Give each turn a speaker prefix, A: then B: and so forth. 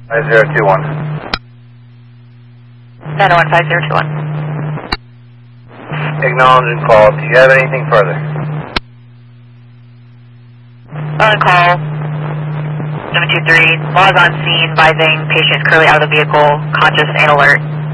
A: 5021.
B: 9015021.
A: Acknowledge and call. Do you have anything further?
B: On call. 723. Laws on scene, advising patient is currently out of the vehicle, conscious and alert.